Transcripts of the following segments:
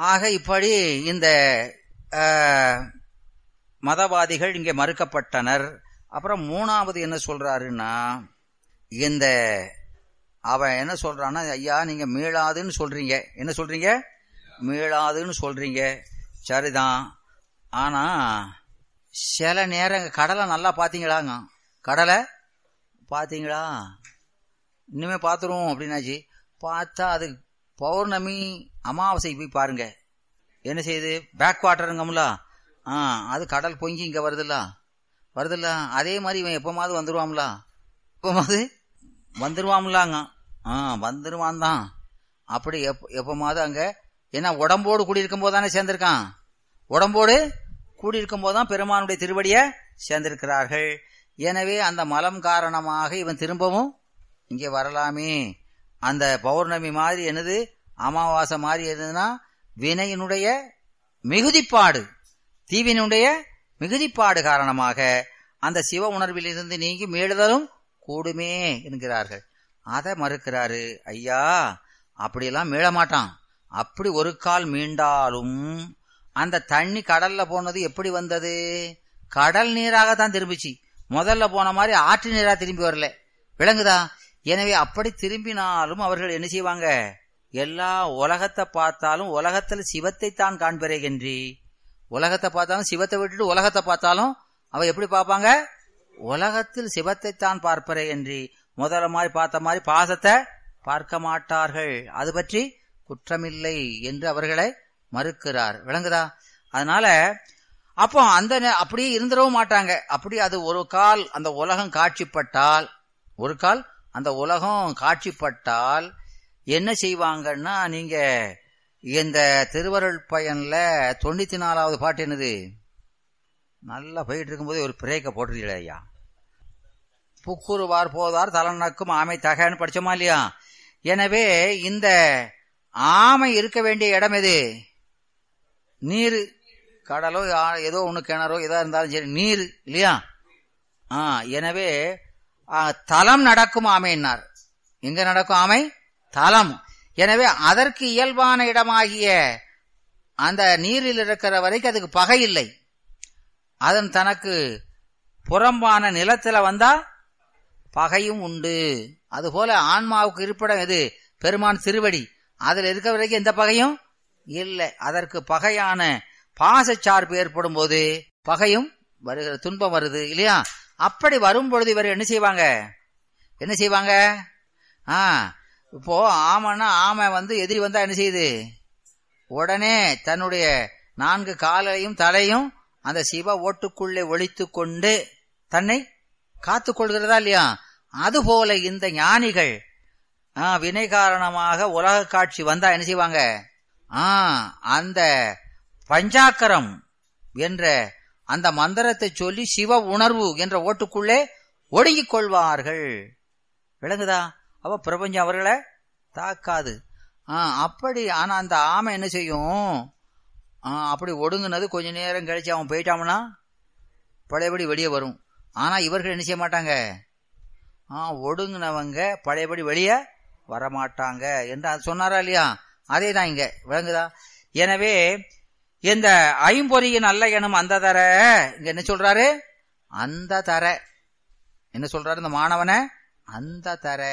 ஆக இப்படி இந்த மதவாதிகள் இங்கே மறுக்கப்பட்டனர். அப்புறம் மூணாவது என்ன சொல்றாருன்னா, இந்த அவன் என்ன சொல்றான்னா, ஐயா நீங்க மீளாதுன்னு சொல்றீங்க. என்ன சொல்றீங்க? மீளாதுன்னு சொல்றீங்க. சரிதான். ஆனா சில நேரம் கடலை நல்லா பாத்தீங்களாங்க? கடலை பாத்தீங்களா? இனிமே பாத்துருவோம் அப்படின்னாச்சு. பார்த்தா அது பௌர்ணமி அமாவாசை போய் பாருங்க, என்ன செய்யுது? பேக் வாட்டருங்கம்ல, அது கடல் பொங்கி இங்க வருதுல்ல. அதே மாதிரி இவன் எப்பமாவது வந்துருவான்ல, வந்துருவான்லாங்க. வந்துருவான் தான். அப்படி எப்பமாவது அங்க ஏன்னா உடம்போடு கூடியிருக்கும் போது தானே சேர்ந்திருக்கான். உடம்போடு கூடியிருக்கும் போதுதான் பெருமானுடைய திருவடிய சேர்ந்திருக்கிறார்கள். எனவே அந்த மலம் காரணமாக இவன் திரும்பவும் இங்கே வரலாமே. அந்த பௌர்ணமி மாதிரி என்னது, அமாவாசை மாதிரி என்னதுன்னா வினையினுடைய மிகுதிப்பாடு, தீவினுடைய மிகுதிப்பாடு காரணமாக அந்த சிவ உணர்வில் இருந்து நீங்கி மீளுதலும் கூடுமே என்கிறார்கள். அதை மறுக்கிறாரு. ஐயா அப்படியெல்லாம் மீள மாட்டான். அப்படி ஒரு கால் மீண்டாலும் அந்த தண்ணி கடல்ல போனது எப்படி வந்தது? கடல் நீராகத்தான் திரும்பிச்சு. முதல்ல போன மாதிரி ஆற்று நீரா திரும்பி வரல. விளங்குதா? எனவே அப்படி திரும்பினாலும் அவர்கள் என்ன செய்வாங்க? எல்லா உலகத்தை பார்த்தாலும் உலகத்தில் சிவத்தை தான் காண்பிறேன்றி, உலகத்தை பார்த்தாலும் சிவத்தை விட்டுட்டு உலகத்தை பார்த்தாலும் அவ எப்படி பார்ப்பாங்க? உலகத்தில் சிவத்தை தான் பார்ப்பறே என்று முதல்ல மாதிரி பார்த்த மாதிரி பாசத்தை பார்க்க மாட்டார்கள். அது பற்றி குற்றமில்லை என்று அவர்களை மறுக்கிறார். விளங்குதா? அதனால அப்போ அந்த அப்படியே இருந்துடவும் மாட்டாங்க. அப்படி அது ஒரு கால் அந்த உலகம் காட்சிப்பட்டால், ஒரு கால் அந்த உலகம் காட்சிப்பட்டால் என்ன செய்வாங்கன்னா, நீங்க இந்த திருவருள் பயன்ல 94வது பாட்டு என்னது, நல்லா போயிட்டு இருக்கும்போது ஒரு பிரேக்க போட்டுருக்கீங்களா ஐயா? புக்குருவார் போதார் தலநக்கும் ஆமை தகன்னு படிச்சோமா இல்லையா? எனவே இந்த ஆமை இருக்க வேண்டிய இடம் எது? நீர், கடலோ ஏதோ ஒண்ணு கிணறோ ஏதோ இருந்தாலும் சரி, நீர் இல்லையா? எனவே தலம் நடக்கும் ஆமைன்னார். எங்க நடக்கும் ஆமை? தலம். எனவே அதற்கு இயல்பான இடமாகிய அந்த நீரில் இருக்கிற வரைக்கும் அதுக்கு பகை இல்லை. அதன் தனக்கு புறம்பான நிலத்துல வந்தா பகையும் உண்டு. அதுபோல ஆன்மாவுக்கு இருப்பிடம் எது? பெருமான் திருவடி. அதுல இருக்க வரைக்கும் எந்த பகையும் இல்லை. அதற்கு பகையான பாசச்சார்பு ஏற்படும் போது பகையும் வருகிற, துன்பம் வருது இல்லையா? அப்படி வரும் பொழுது இவர் என்ன செய்வாங்க? இப்போ ஆமைன்னா ஆமை எதிரி வந்தா என்ன செய்யுது? உடனே தன்னுடைய 4 காலையும் தலையும் அந்த சிவ ஓட்டுக்குள்ளே ஒளித்து கொண்டு தன்னை காத்து கொள்கிறதா இல்லையா? அதுபோல இந்த ஞானிகள் வினை காரணமாக உலக காட்சி வந்தா என்ன செய்வாங்க? அந்த பஞ்சாக்கரம் என்ற அந்த மந்திரத்தை சொல்லி சிவ உணர்வு என்ற ஓட்டுக்குள்ளே ஒடுங்கிக் கொள்வார்கள். விளங்குதா? அப்ப பிரபஞ்சம் அவர்களை தாக்காது. அப்படி. ஆனா அந்த ஆமை என்ன செய்யும்? அப்படி ஒடுங்குனது கொஞ்ச நேரம் கழிச்சு அவன் போயிட்டான்னா பழையபடி வெளியே வரும். ஆனா இவர்கள் என்ன செய்ய மாட்டாங்க? ஒடுங்குனவங்க பழையபடி வெளியே வரமாட்டாங்க என்று அது சொன்னாரா இல்லையா? அதே தான் இங்க. விளங்குதா? எனவே இந்த ஐம்பொறியின் அல்ல எனும் அந்த தர இங்க என்ன சொல்றாரு? அந்த தர என்ன சொல்றாரு இந்த மாணவனை? அந்த தர.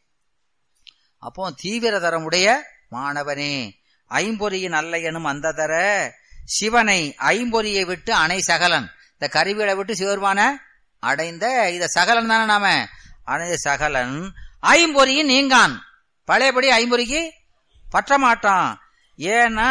அப்போ தீவிர தரமுடைய மாணவனே, ஐம்பொறியின் அல்ல எனும் அந்த தர சிவனை ஐம்பொறியை விட்டு அணை சகலன். இந்த கருவியை விட்டு சிவருமான அடைந்த இத சகலன் தானே நாம அடைந்த சகலன் ஐம்பொறியின் நீங்கான். பழையபடி ஐம்பொறிக்கு பற்ற மாட்டான். ஏன்னா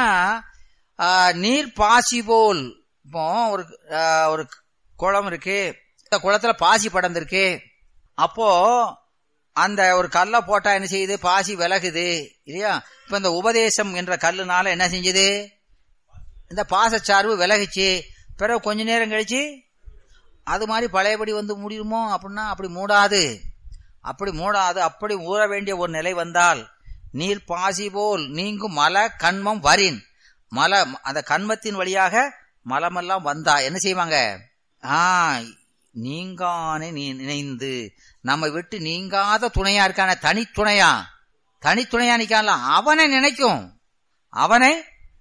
நீர் பாசி போல். இப்போ ஒரு குளம் இருக்கு, இந்த குளத்துல பாசி படர்ந்திருக்கு. அப்போ அந்த ஒரு கல்லை போட்டா என்ன செய்யுது? பாசி விலகுது இல்லையா? இப்ப இந்த உபதேசம் என்ற கல்லுனால என்ன செஞ்சது? இந்த பாசச்சார்பு விலகுச்சு. பிறகு கொஞ்ச நேரம் கழிச்சு அது மாதிரி பழையபடி முடியுமோ அப்படின்னா அப்படி மூடாது. அப்படி ஊற வேண்டிய ஒரு நிலை வந்தால் நீர் பாசி போல் நீங்கும் மல கண்மம் வரின். மல அந்த கண்மத்தின் வழியாக மலமெல்லாம் வந்தா என்ன செய்வாங்க? நீங்கானே நினைந்து நம்ம விட்டு நீங்காத துணையா இருக்கான, தனித்துணையா நிக்கான்ல, அவனை நினைக்கும். அவனை